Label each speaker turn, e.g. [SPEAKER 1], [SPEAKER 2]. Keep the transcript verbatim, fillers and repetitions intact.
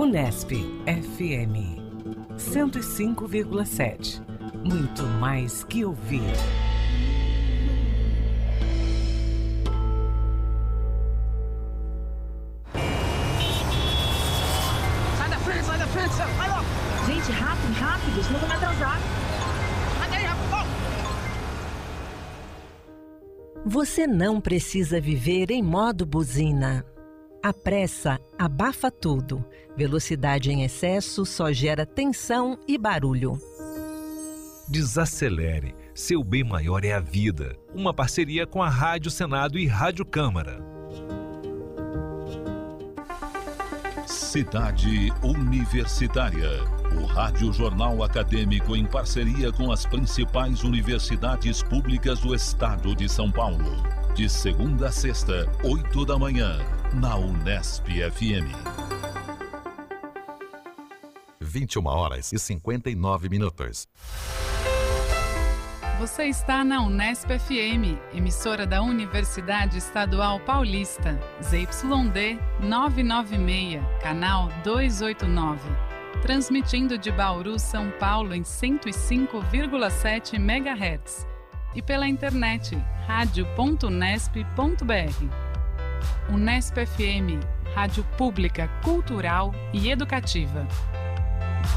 [SPEAKER 1] Unesp F M cento e cinco vírgula sete. Muito mais que ouvir.
[SPEAKER 2] Sai da frente, sai da frente, sai logo!
[SPEAKER 3] Gente, rápido, rápido, senão eu vou me atrasar.
[SPEAKER 2] Sai daí, rápido!
[SPEAKER 4] Você não precisa viver em modo buzina. A pressa abafa tudo. Velocidade em excesso só gera tensão e barulho.
[SPEAKER 5] Desacelere. Seu bem maior é a vida. Uma parceria com a Rádio Senado e Rádio Câmara.
[SPEAKER 6] Cidade Universitária. O Rádio Jornal Acadêmico em parceria com as principais universidades públicas do estado de São Paulo. De segunda a sexta, oito da manhã, na Unesp F M.
[SPEAKER 7] vinte e uma horas e cinquenta e nove minutos.
[SPEAKER 8] Você está na Unesp F M, emissora da Universidade Estadual Paulista, Z Y D novecentos e noventa e seis, canal duzentos e oitenta e nove. Transmitindo de Bauru, São Paulo, em cento e cinco vírgula sete megahertz. E pela internet, rádio ponto unesp ponto b r. Unesp F M, rádio pública, cultural e educativa.